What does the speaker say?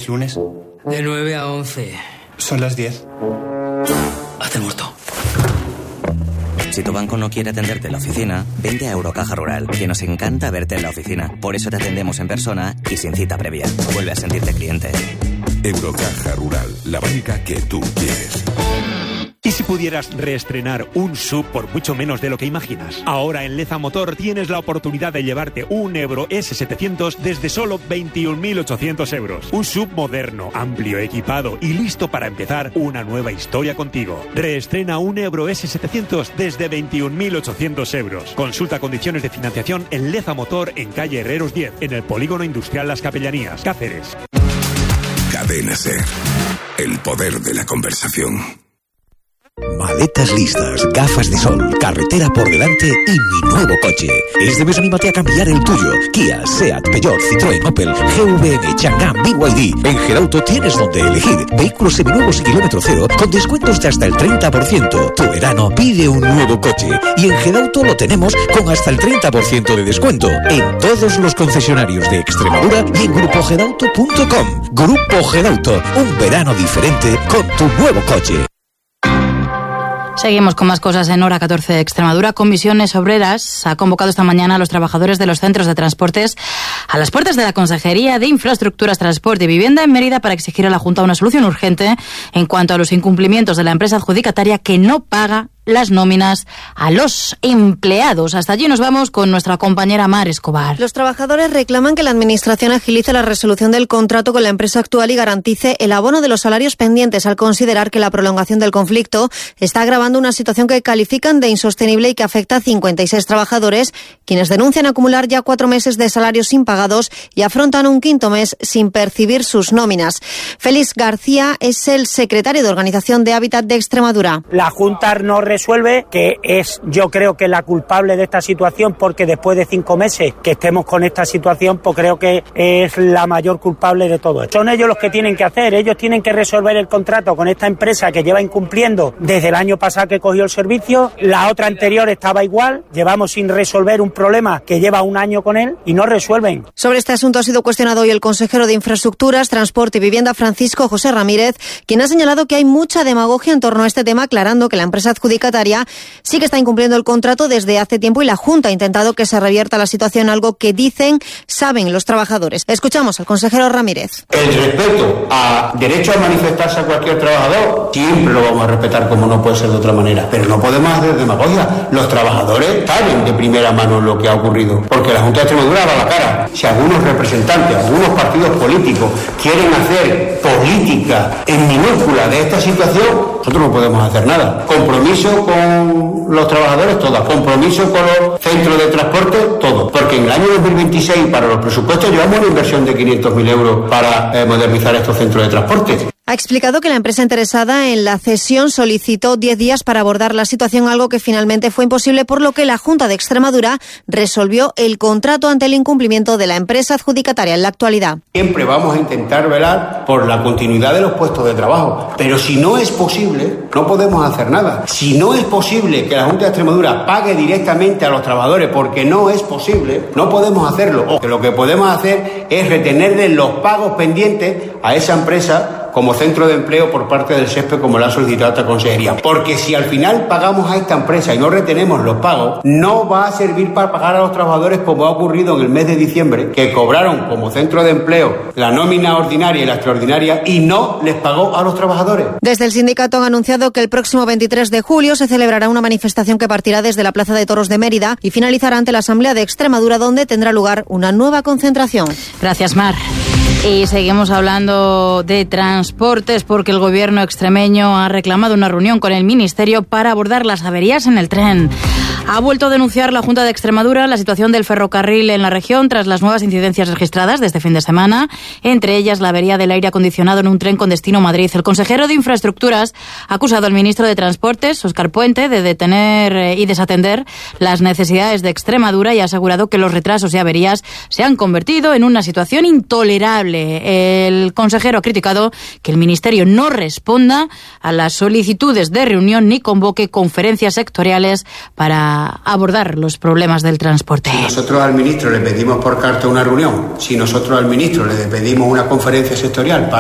y unes? De 9 a 11. Son las 10. Hazte el muerto. Si tu banco no quiere atenderte en la oficina, vente a Eurocaja Rural, que nos encanta verte en la oficina. Por eso te atendemos en persona y sin cita previa. Vuelve a sentirte cliente. Eurocaja Rural, la banca que tú quieres. ¿Y si pudieras reestrenar un SUV por mucho menos de lo que imaginas? Ahora en Leza Motor tienes la oportunidad de llevarte un Ebro S700 desde solo 21.800 euros. Un SUV moderno, amplio, equipado y listo para empezar una nueva historia contigo. Reestrena un Ebro S700 desde 21.800 euros. Consulta condiciones de financiación en Leza Motor en calle Herreros 10, en el Polígono Industrial Las Capellanías, Cáceres. Cadena SER, el poder de la conversación. Maletas listas, gafas de sol, carretera por delante y mi nuevo coche. Este mes anímate a cambiar el tuyo. Kia, Seat, Peugeot, Citroën, Opel, GVM, Chang'an, BYD. En Gedauto tienes donde elegir. Vehículos seminuevos y kilómetro cero con descuentos de hasta el 30%. Tu verano pide un nuevo coche. Y en Gedauto lo tenemos con hasta el 30% de descuento. En todos los concesionarios de Extremadura y en grupogedauto.com. Grupo Gedauto, un verano diferente con tu nuevo coche. Seguimos con más cosas en Hora 14 de Extremadura. Comisiones Obreras ha convocado esta mañana a los trabajadores de los centros de transportes a las puertas de la Consejería de Infraestructuras, Transporte y Vivienda en Mérida para exigir a la Junta una solución urgente en cuanto a los incumplimientos de la empresa adjudicataria que no paga las nóminas a los empleados. Hasta allí nos vamos con nuestra compañera Mar Escobar. Los trabajadores reclaman que la Administración agilice la resolución del contrato con la empresa actual y garantice el abono de los salarios pendientes, al considerar que la prolongación del conflicto está agravando una situación que califican de insostenible y que afecta a 56 trabajadores, quienes denuncian acumular ya 4 meses de salarios impagados y afrontan un 5º mes sin percibir sus nóminas. Félix García es el secretario de Organización de Hábitat de Extremadura. La Junta no resuelve, que es, yo creo que la culpable de esta situación, porque después de 5 meses que estemos con esta situación, pues creo que es la mayor culpable de todo esto. Son ellos los que tienen que hacer, ellos tienen que resolver el contrato con esta empresa que lleva incumpliendo desde el año pasado que cogió el servicio, la otra anterior estaba igual, llevamos sin resolver un problema que lleva 1 año con él y no resuelven. Sobre este asunto ha sido cuestionado hoy el consejero de Infraestructuras, Transporte y Vivienda, Francisco José Ramírez, quien ha señalado que hay mucha demagogia en torno a este tema, aclarando que la empresa adjudicataria sí que está incumpliendo el contrato desde hace tiempo y la Junta ha intentado que se revierta la situación, algo que dicen saben los trabajadores. Escuchamos al consejero Ramírez. El respeto a derecho a manifestarse a cualquier trabajador siempre lo vamos a respetar, como no puede ser de otra manera, pero no podemos hacer demagogia. Los trabajadores saben de primera mano lo que ha ocurrido, porque la Junta de Extremadura da la cara. Si algunos representantes, algunos partidos políticos quieren hacer política en minúscula de esta situación, nosotros no podemos hacer nada. Compromiso con los trabajadores, todo. Compromiso con los centros de transporte, todo. Porque en el año 2026, para los presupuestos, llevamos una inversión de 500.000 euros para modernizar estos centros de transporte. Ha explicado que la empresa interesada en la cesión solicitó 10 días para abordar la situación, algo que finalmente fue imposible, por lo que la Junta de Extremadura resolvió el contrato ante el incumplimiento de la empresa adjudicataria en la actualidad. Siempre vamos a intentar velar por la continuidad de los puestos de trabajo, pero si no es posible, no podemos hacer nada. Si no es posible que la Junta de Extremadura pague directamente a los trabajadores, porque no es posible, no podemos hacerlo. O que lo que podemos hacer es retenerle los pagos pendientes a esa empresa como centro de empleo por parte del SESPE, como la ha solicitado esta consejería. Porque si al final pagamos a esta empresa y no retenemos los pagos, no va a servir para pagar a los trabajadores, como ha ocurrido en el mes de diciembre, que cobraron como centro de empleo la nómina ordinaria y la extraordinaria y no les pagó a los trabajadores. Desde el sindicato han anunciado que el próximo 23 de julio se celebrará una manifestación que partirá desde la Plaza de Toros de Mérida y finalizará ante la Asamblea de Extremadura, donde tendrá lugar una nueva concentración. Gracias, Mar. Y seguimos hablando de transportes, porque el gobierno extremeño ha reclamado una reunión con el Ministerio para abordar las averías en el tren. Ha vuelto a denunciar la Junta de Extremadura la situación del ferrocarril en la región tras las nuevas incidencias registradas de este fin de semana, entre ellas la avería del aire acondicionado en un tren con destino Madrid. El consejero de Infraestructuras ha acusado al ministro de Transportes, Óscar Puente, de detener y desatender las necesidades de Extremadura y ha asegurado que los retrasos y averías se han convertido en una situación intolerable. El consejero ha criticado que el Ministerio no responda a las solicitudes de reunión ni convoque conferencias sectoriales para abordar los problemas del transporte. Si nosotros al ministro le pedimos por carta una reunión, si nosotros al ministro le pedimos una conferencia sectorial